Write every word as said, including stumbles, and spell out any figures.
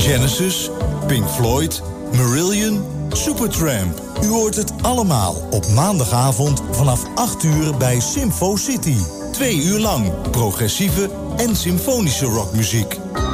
Genesis, Pink Floyd, Marillion, Supertramp. U hoort het allemaal op maandagavond vanaf acht uur bij Symfo City. Twee uur lang progressieve en symfonische rockmuziek.